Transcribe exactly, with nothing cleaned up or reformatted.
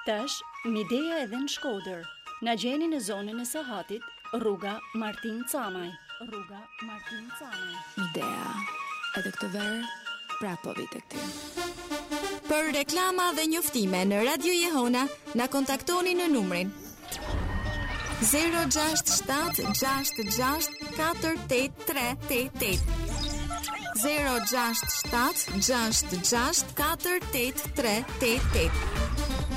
Tash, Midea edhe në Shkodër. Na gjeni në zonën e Sahatit, rruga Martin Camaj. Rruga Martin Camaj. Midea, edhe këtë verë, prapo vite këti. Për reklama dhe njoftime në Radio Jehona, na kontaktoni në numrin zero gjasht shtat gjasht gjasht katër osht tre osht osht zero gjasht shtat gjasht gjasht katër osht tre osht osht.